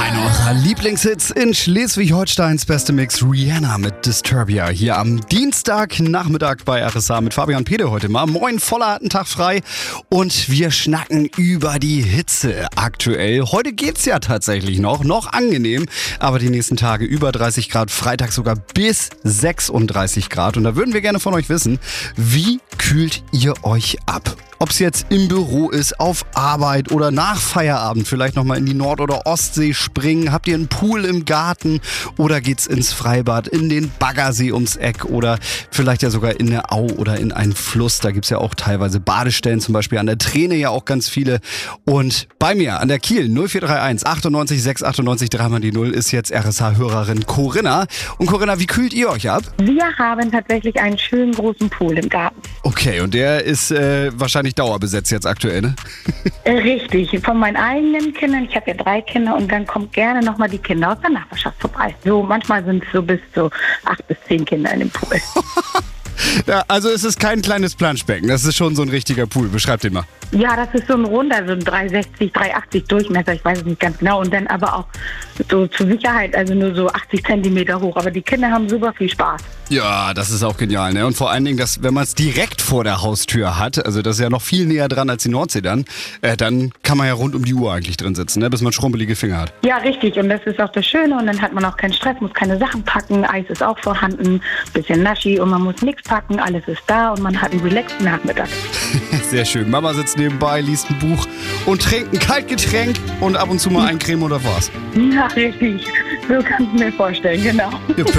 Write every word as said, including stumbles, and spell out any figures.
Einer eurer Lieblingshits in Schleswig-Holsteins beste Mix, Rihanna mit Disturbia. Hier am Dienstagnachmittag bei R S A mit Fabian Pede heute mal. Moin, voller hat einen Tag frei und wir schnacken über die Hitze aktuell. Heute geht's ja tatsächlich noch, noch angenehm, aber die nächsten Tage über dreißig Grad, Freitag sogar bis sechsunddreißig Grad. Und da würden wir gerne von euch wissen, wie kühlt ihr euch ab? Ob es jetzt im Büro ist, auf Arbeit oder nach Feierabend vielleicht nochmal in die Nord- oder Ostsee springen. Habt ihr einen Pool im Garten oder geht's ins Freibad, in den Baggersee ums Eck oder vielleicht ja sogar in eine Au oder in einen Fluss. Da gibt's ja auch teilweise Badestellen, zum Beispiel an der Träne ja auch ganz viele. Und bei mir an der Kiel null vier drei eins achtundneunzig sechs achtundneunzig dreimal die Null ist jetzt R S H-Hörerin Corinna. Und Corinna, wie kühlt ihr euch ab? Wir haben tatsächlich einen schönen großen Pool im Garten. Okay, und der ist äh, wahrscheinlich dauerbesetzt jetzt aktuell, ne? Richtig, von meinen eigenen Kindern, ich habe ja drei Kinder und dann kommen gerne nochmal die Kinder aus der Nachbarschaft vorbei. So, manchmal sind es so bis zu acht bis zehn Kinder in dem Pool. Ja, also es ist kein kleines Planschbecken, das ist schon so ein richtiger Pool. Beschreib den mal. Ja, das ist so ein runder, so ein drei sechzig, drei achtzig Durchmesser, ich weiß es nicht ganz genau. Und dann aber auch so zur Sicherheit, also nur so achtzig Zentimeter hoch. Aber die Kinder haben super viel Spaß. Ja, das ist auch genial, ne? Und vor allen Dingen, dass, wenn man es direkt vor der Haustür hat, also das ist ja noch viel näher dran als die Nordsee dann, äh, dann kann man ja rund um die Uhr eigentlich drin sitzen, ne? Bis man schrumpelige Finger hat. Ja, richtig. Und das ist auch das Schöne. Und dann hat man auch keinen Stress, muss keine Sachen packen. Eis ist auch vorhanden, bisschen Naschi und man muss nichts packen. Alles ist da und man hat einen relaxten Nachmittag. Sehr schön. Mama sitzt nebenbei, liest ein Buch und trinkt ein Kaltgetränk und ab und zu mal ein Creme oder was. Ja, richtig. So kannst du mir vorstellen, genau. Ja,